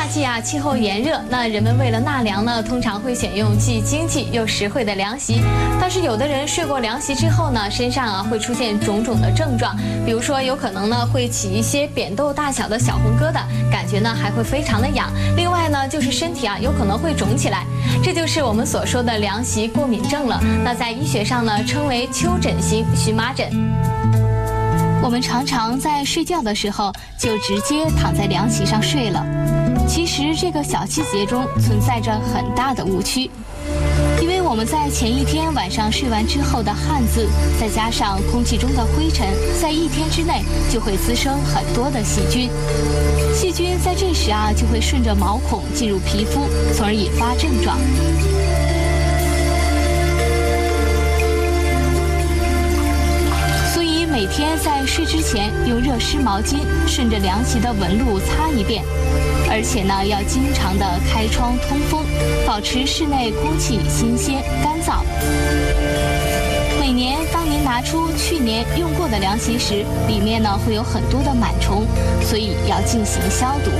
季啊，气候炎热，那人们为了纳凉呢，通常会选用既经济又实惠的凉席。但是有的人睡过凉席之后呢，身上啊会出现种种的症状，比如说有可能呢会起一些扁豆大小的小红疙瘩，感觉呢还会非常的痒。另外呢，就是身体啊有可能会肿起来，这就是我们所说的凉席过敏症了。那在医学上呢，称为丘疹型荨麻疹。我们常常在睡觉的时候就直接躺在凉席上睡了，其实这个小细节中存在着很大的误区，因为我们在前一天晚上睡完之后的汗渍，再加上空气中的灰尘，在一天之内就会滋生很多的细菌，细菌在这时啊就会顺着毛孔进入皮肤，从而引发症状。每天在睡之前用热湿毛巾顺着凉席的纹路擦一遍，而且呢要经常的开窗通风，保持室内空气新鲜干燥。每年当您拿出去年用过的凉席时，里面呢会有很多的螨虫，所以要进行消毒。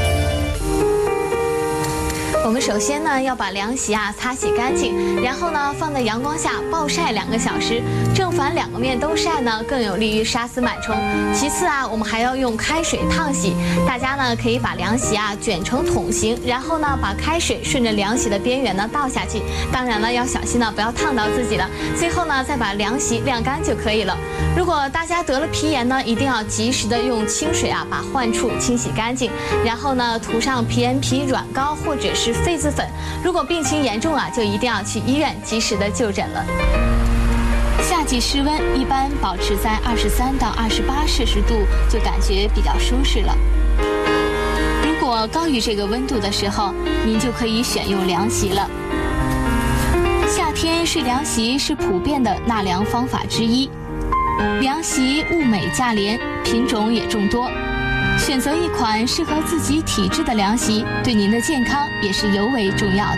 我们首先呢要把凉席啊擦洗干净，然后呢放在阳光下暴晒2个小时，正反2个面都晒呢，更有利于杀死螨虫。其次啊，我们还要用开水烫洗。大家呢可以把凉席啊卷成筒形，然后呢把开水顺着凉席的边缘呢倒下去，当然了要小心呢不要烫到自己了。最后呢再把凉席晾干就可以了。如果大家得了皮炎呢，一定要及时的用清水啊把患处清洗干净，然后呢涂上皮炎皮软膏或者是痱子粉。如果病情严重啊，就一定要去医院及时的就诊了。夏季室温一般保持在23到28摄氏度，就感觉比较舒适了。如果高于这个温度的时候，您就可以选用凉席了。夏天睡凉席是普遍的纳凉方法之一。凉席物美价廉，品种也众多。选择一款适合自己体质的凉席，对您的健康也是尤为重要的。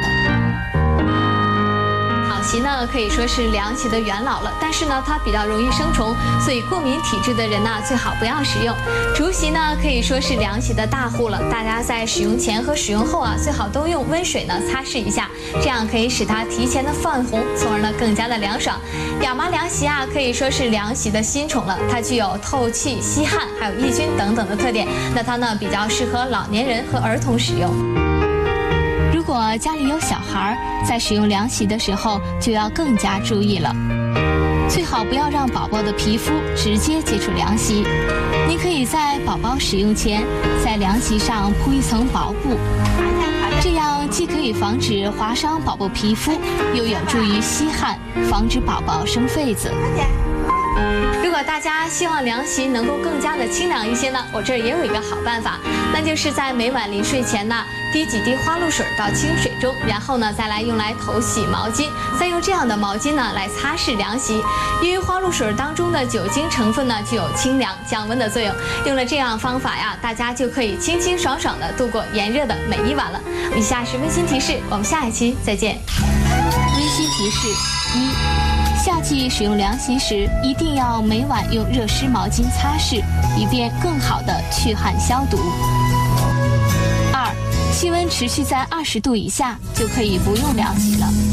好席呢可以说是凉席的元老了，但是呢它比较容易生虫，所以过敏体质的人呢最好不要使用。竹席呢可以说是凉席的大户了，大家在使用前和使用后啊最好都用温水呢擦拭一下，这样可以使它提前的泛红，从而呢更加的凉爽。亚麻凉席啊可以说是凉席的新宠了，它具有透气、吸汗还有抑菌等等的特点，那它呢比较适合老年人和儿童使用。如果家里有小孩，在使用凉席的时候就要更加注意了，最好不要让宝宝的皮肤直接接触凉席。您可以在宝宝使用前在凉席上铺一层薄布，这样既可以防止划伤宝宝皮肤，又有助于吸汗，防止宝宝生痱子。如果大家希望凉席能够更加的清凉一些呢，我这儿也有一个好办法，那就是在每晚临睡前呢，滴几滴花露水到清水中，然后呢再来用来头洗毛巾，再用这样的毛巾呢来擦拭凉席。因为花露水当中的酒精成分呢具有清凉降温的作用，用了这样方法呀，大家就可以清清爽爽的度过炎热的每一晚了。以下是温馨提示，我们下一期再见。温馨提示1：夏季使用凉席时，一定要每晚用热湿毛巾擦拭，以便更好的去汗消毒。2：气温持续在20度以下，就可以不用凉席了。